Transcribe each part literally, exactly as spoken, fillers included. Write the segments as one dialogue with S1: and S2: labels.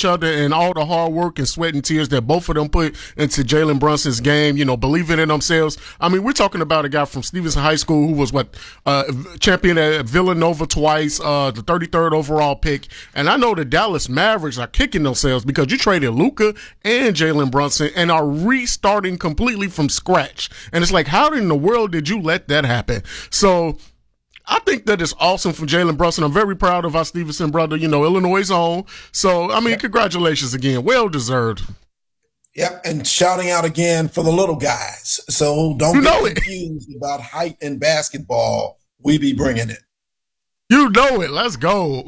S1: each other and all the hard work and sweat and tears that both of them put into Jalen Brunson's game, you know, believing in themselves. I mean, we're talking about a guy from Stevenson High School who was, what, uh, champion at Villanova twice, uh, the thirty-third overall pick. And I know the Dallas Mavericks are kicking themselves because you traded Luka and Jalen Brunson and are restarting completely from scratch. And it's like, how in the world did you let that happen? So I think that is awesome from Jalen Brunson. I'm very proud of our Stevenson brother, you know, Illinois' own. So, I mean, yep. Congratulations again. Well deserved.
S2: Yep, and shouting out again for the little guys. So don't
S1: you
S2: get
S1: know
S2: confused
S1: it.
S2: about height in basketball. We be bringing it.
S1: You know it. Let's go.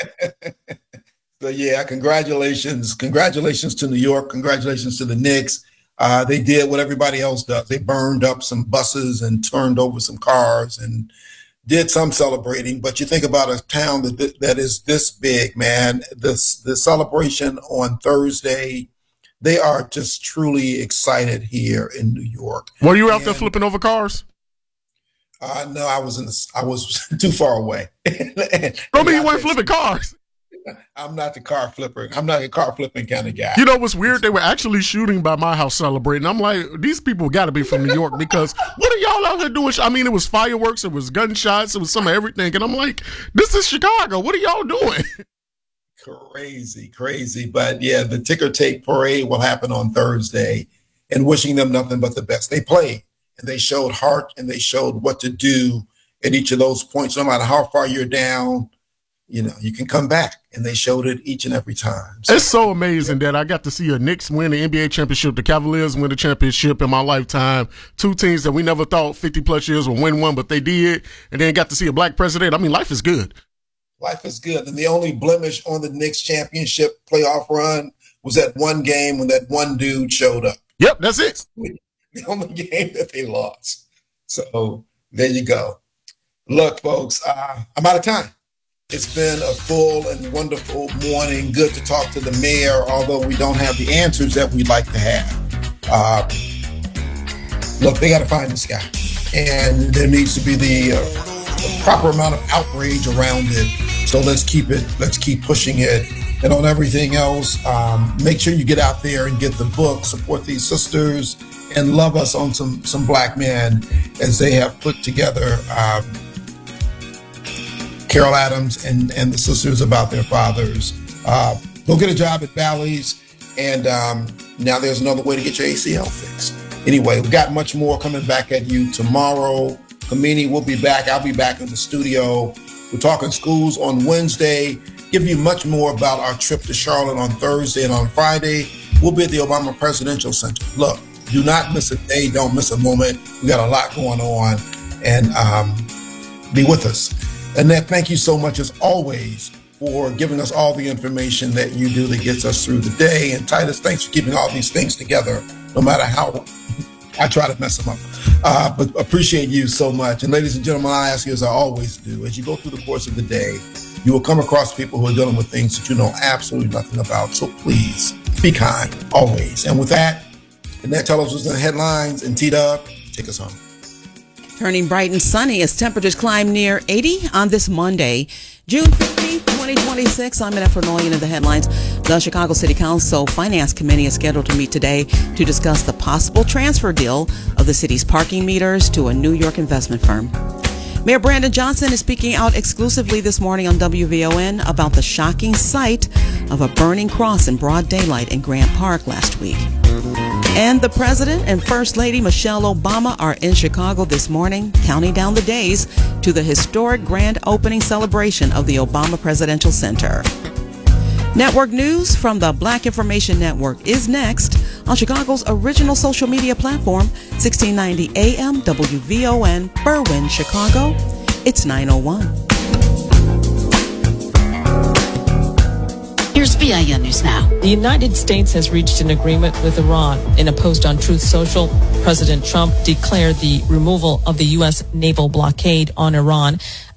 S2: So, yeah, congratulations. Congratulations to New York. Congratulations to the Knicks. Uh, they did what everybody else does. They burned up some buses and turned over some cars and did some celebrating. But you think about a town that that is this big, man. This the celebration on Thursday, they are just truly excited here in New York.
S1: Were you out
S2: and,
S1: there flipping over cars?
S2: Uh, no, I was in. The, I was too far away.
S1: I mean, you weren't flipping cars.
S2: I'm not the car flipper. I'm not a car flipping kind of guy.
S1: You know what's weird? They were actually shooting by my house celebrating. I'm like, these people got to be from New York because what are y'all out here doing? I mean, it was fireworks, it was gunshots, it was some of everything. And I'm like, this is Chicago. What are y'all doing?
S2: Crazy, crazy. But yeah, the ticker tape parade will happen on Thursday and wishing them nothing but the best. They played and they showed heart and they showed what to do at each of those points. No matter how far you're down, you know, you can come back, and they showed it each and every time. So,
S1: it's so amazing that I got to see a Knicks win the N B A championship, the Cavaliers win the championship in my lifetime. Two teams that we never thought fifty plus years would win one, but they did, and then got to see a black president. I mean, life is good.
S2: Life is good. And the only blemish on the Knicks championship playoff run was that one game when that one dude showed up.
S1: Yep, that's it.
S2: The only game that they lost. So there you go. Look, folks, uh, I'm out of time. It's been a full and wonderful morning. Good to talk to the mayor, although we don't have the answers that we'd like to have. Uh, look, they got to find this guy. And there needs to be the, uh, the proper amount of outrage around it. So let's keep it, let's keep pushing it. And on everything else, um, make sure you get out there and get the book, support these sisters, and love us on some, some black men as they have put together um, Carol Adams and, and the sisters about their fathers. Uh, go get a job at Bally's, and um, now there's another way to get your A C L fixed. Anyway, we've got much more coming back at you tomorrow. Kamini will be back. I'll be back in the studio. We're talking schools on Wednesday. Give you much more about our trip to Charlotte on Thursday, and on Friday, we'll be at the Obama Presidential Center. Look, do not miss a day. Don't miss a moment. We got a lot going on, and um, be with us. Annette, thank you so much, as always, for giving us all the information that you do that gets us through the day. And Titus, thanks for keeping all these things together, no matter how I try to mess them up. Uh, but appreciate you so much. And ladies and gentlemen, I ask you, as I always do, as you go through the course of the day, you will come across people who are dealing with things that you know absolutely nothing about. So please be kind, always. And with that, Annette, tell us what's in the headlines. And T-Dub, take us home.
S3: Turning bright and sunny as temperatures climb near eighty on this Monday, June fifteenth, twenty twenty-six. I'm Annette Vernoyen in the headlines. The Chicago City Council Finance Committee is scheduled to meet today to discuss the possible transfer deal of the city's parking meters to a New York investment firm. Mayor Brandon Johnson is speaking out exclusively this morning on W V O N about the shocking sight of a burning cross in broad daylight in Grant Park last week. And the President and First Lady Michelle Obama are in Chicago this morning, counting down the days to the historic grand opening celebration of the Obama Presidential Center. Network news from the Black Information Network is next on Chicago's original social media platform, sixteen ninety A M W V O N, Berwyn, Chicago. It's nine oh one.
S4: Here's B I N News Now.
S5: The United States has reached an agreement with Iran. In a post on Truth Social, President Trump declared the removal of the U S naval blockade on Iran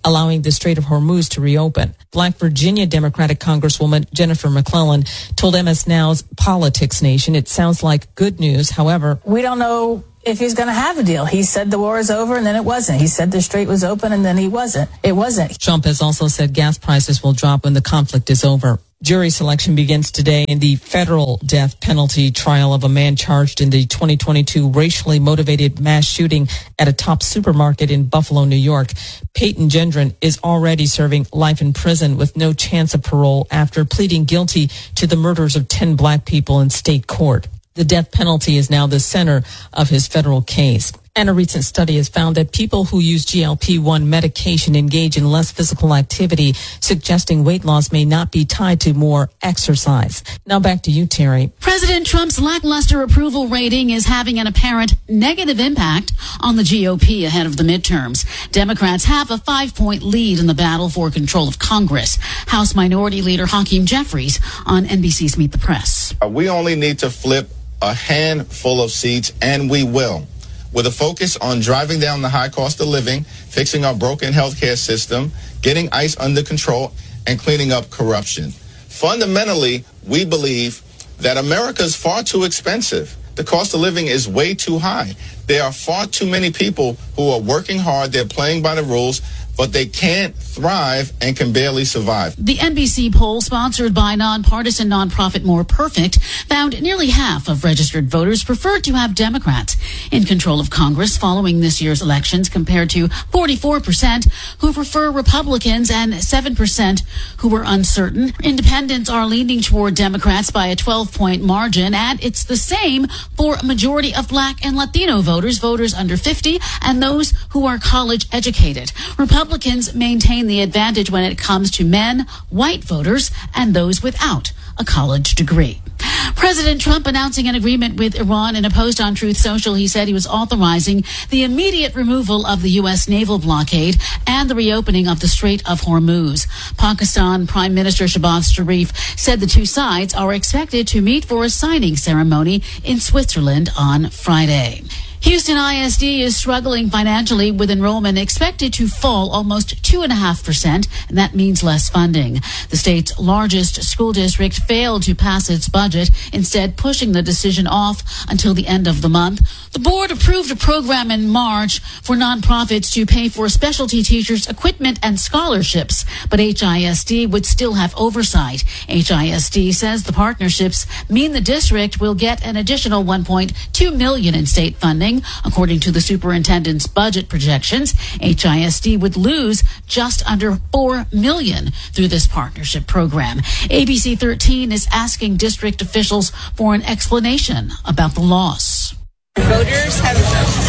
S5: allowing the Strait of Hormuz to reopen. Black Virginia Democratic Congresswoman Jennifer McClellan told M S Now's Politics Nation it sounds like good news. However,
S4: we don't know if he's going to have a deal. He said the war is over and then it wasn't. He said the strait was open and then he wasn't. It wasn't.
S5: Trump has also said gas prices will drop when the conflict is over. Jury selection begins today in the federal death penalty trial of a man charged in the twenty twenty-two racially motivated mass shooting at a top supermarket in Buffalo, New York. Peyton Gendron is already serving life in prison with no chance of parole after pleading guilty to the murders of ten black people in state court. The death penalty is now the center of his federal case. And a recent study has found that people who use G L P one medication engage in less physical activity, suggesting weight loss may not be tied to more exercise. Now back to you, Terry.
S6: President Trump's lackluster approval rating is having an apparent negative impact on the G O P ahead of the midterms. Democrats have a five-point lead in the battle for control of Congress. House Minority Leader Hakeem Jeffries on N B C's Meet the Press.
S7: Uh, we only need to flip a handful of seats, and we will. With a focus on driving down the high cost of living, fixing our broken healthcare system, getting ICE under control, and cleaning up corruption. Fundamentally, we believe that America is far too expensive. The cost of living is way too high. There are far too many people who are working hard, they're playing by the rules, but they can't thrive and can barely survive.
S6: The N B C poll, sponsored by nonpartisan nonprofit More Perfect, found nearly half of registered voters preferred to have Democrats in control of Congress following this year's elections, compared to forty-four percent who prefer Republicans and seven percent who were uncertain. Independents are leaning toward Democrats by a twelve-point margin, and it's the same for a majority of Black and Latino voters, voters under fifty, and those who are college educated. Republicans Republicans maintain the advantage when it comes to men, white voters, and those without a college degree. President Trump announcing an agreement with Iran. In a post on Truth Social, he said he was authorizing the immediate removal of the U S naval blockade and the reopening of the Strait of Hormuz. Pakistan Prime Minister Shehbaz Sharif said the two sides are expected to meet for a signing ceremony in Switzerland on Friday. Houston I S D is struggling financially, with enrollment expected to fall almost two point five percent, and that means less funding. The state's largest school district failed to pass its budget, instead pushing the decision off until the end of the month. The board approved a program in March for nonprofits to pay for specialty teachers' equipment and scholarships, but H I S D would still have oversight. H I S D says the partnerships mean the district will get an additional one point two million dollars in state funding. According to the superintendent's budget projections, H I S D would lose just under four million dollars through this partnership program. A B C thirteen is asking district officials for an explanation about the loss.
S8: Voters have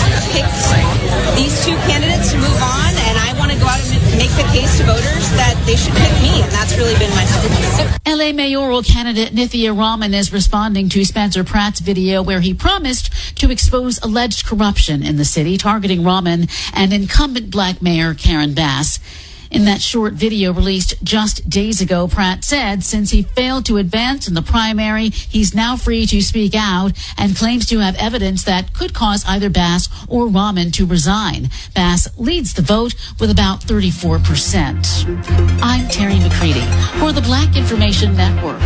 S8: picked these two candidates to move on, and I want to go out and make the case to voters that they should pick me, and that's really been my focus.
S6: L A mayoral candidate Nithya Raman is responding to Spencer Pratt's video where he promised to expose alleged corruption in the city, targeting Raman and incumbent Black Mayor Karen Bass. In that short video released just days ago, Pratt said since he failed to advance in the primary, he's now free to speak out, and claims to have evidence that could cause either Bass or Raman to resign. Bass leads the vote with about thirty-four percent. I'm Terry McCready for the Black Information Network.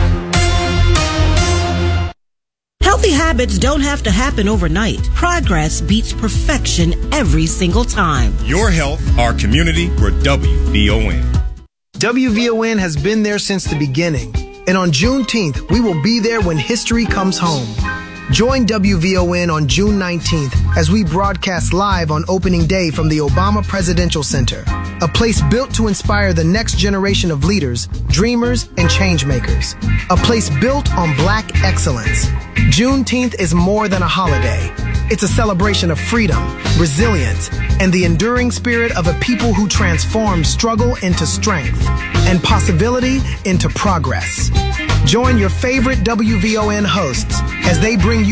S9: Healthy habits don't have to happen overnight. Progress beats perfection every single time.
S10: Your health, our community, we're W V O N.
S11: W V O N has been there since the beginning. And on Juneteenth, we will be there when history comes home. Join W V O N on June nineteenth as we broadcast live on opening day from the Obama Presidential Center, a place built to inspire the next generation of leaders, dreamers, and changemakers. A place built on Black excellence. Juneteenth is more than a holiday. It's a celebration of freedom, resilience, and the enduring spirit of a people who transform struggle into strength and possibility into progress. Join your favorite W V O N hosts as they bring you